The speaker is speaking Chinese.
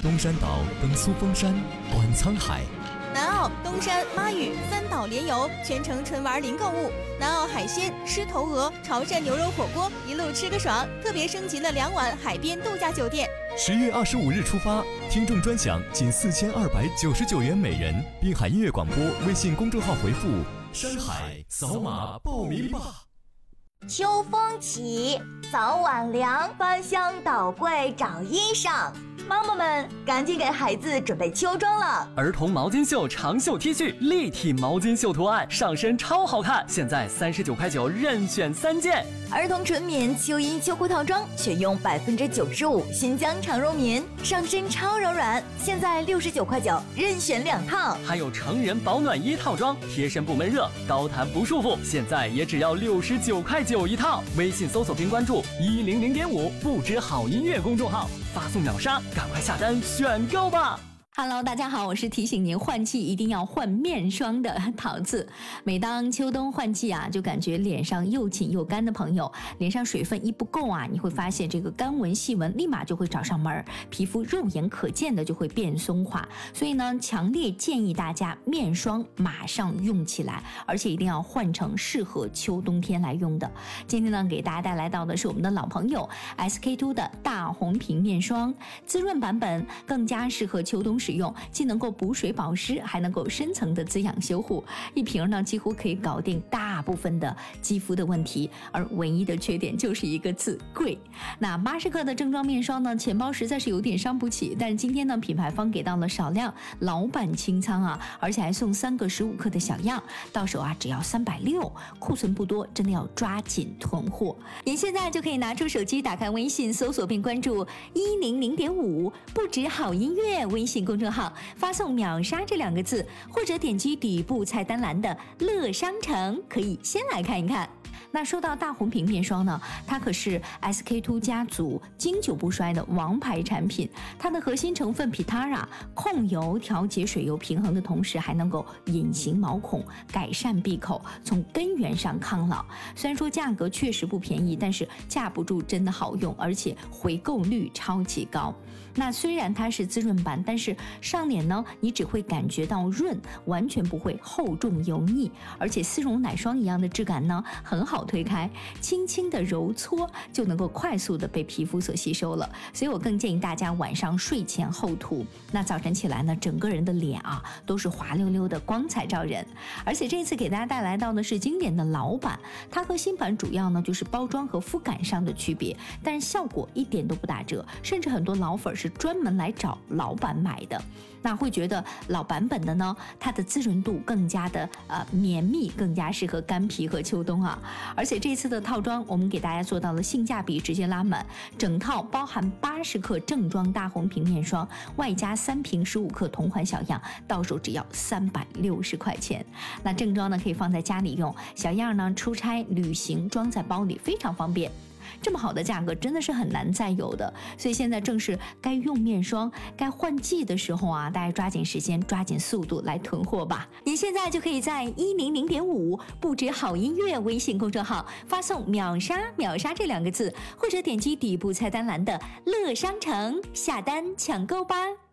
东山岛登苏峰山，观沧海。 南澳、东山、妈屿3岛联游，全程纯玩零购物。南澳海鲜、狮头鹅、潮汕牛肉火锅，一路吃个爽。特别升级了2晚海边度假酒店。 10月25日出发，听众专享仅4299元每人。滨海音乐广播微信公众号回复“山海”，扫码报名吧。 秋风起，早晚凉，翻箱倒柜找衣裳。妈妈们赶紧给孩子准备秋装了。 儿童毛巾袖长袖 T 恤，立体毛巾袖图案，上身超好看，现在39.9块任选3件。 儿童纯棉秋衣秋裤套装，选用95%新疆长绒棉，上身超柔软，现在69.9块任选2套。 还有成人保暖衣套装，贴身不闷热，高弹不束缚，现在也只要69.9块一套。微信搜索并关注100.5不知好音乐公众号，发送秒杀，赶快下单选购吧。 Hello， 大家好，我是提醒您换季一定要换面霜的桃子。每当秋冬换季啊，就感觉脸上又紧又干的朋友，脸上水分一不够啊，你会发现这个干纹细纹立马就会找上门，皮肤肉眼可见的就会变松垮。所以呢，强烈建议大家面霜马上用起来，而且一定要换成适合秋冬天来用的。今天呢，给大家带来到的是我们的老朋友 SK-II 的大红瓶面霜，滋润版本，更加适合秋冬使用，既能够补水保湿，还能够深层的滋养修护。一瓶呢，几乎可以搞定大部分的肌肤的问题，而唯一的缺点就是一个字，贵。那80克的正装面霜呢，钱包实在是有点伤不起，但是今天呢，品牌方给到了少量老版清仓啊，而且还送3个15克的小样，到手啊只要360，库存不多，真的要抓紧囤货。您现在就可以拿出手机，打开微信，搜索并关注100.5不止好音乐微信公众号，发送秒杀这2个字，或者点击底部菜单栏的乐商城，可以先来看一看。那说到大红瓶面霜呢，它可是 SK-II 家族经久不衰的王牌产品。它的核心成分 Pitara 控油调节水油平衡的同时，还能够隐形毛孔，改善闭口，从根源上抗老。虽然说价格确实不便宜，但是架不住真的好用，而且回购率超级高。那虽然它是滋润版，但是上脸呢，你只会感觉到润，完全不会厚重油腻，而且丝绒奶霜一样的质感呢，很好推开，轻轻的揉搓就能够快速的被皮肤所吸收了。所以我更建议大家晚上睡前后涂，那早晨起来呢，整个人的脸啊都是滑溜溜的，光彩照人。而且这次给大家带来到的是经典的老版，它和新版主要呢就是包装和肤感上的区别，但是效果一点都不打折，甚至很多老粉是专门来找老版买的。那会觉得老版本的呢，它的滋润度更加的绵密，更加适合干皮和秋冬啊。而且这次的套装我们给大家做到了性价比直接拉满，整套包含80克正装大红瓶面霜，外加3瓶15克同款小样，到手只要360块钱。那正装呢可以放在家里用，小样呢出差旅行装在包里非常方便。这么好的价格真的是很难再有的，所以现在正是该用面霜该换季的时候啊，大家抓紧时间抓紧速度来囤货吧。您现在就可以在100.5不止好音乐微信公众号发送秒杀这2个字，或者点击底部菜单栏的乐商城下单抢购吧。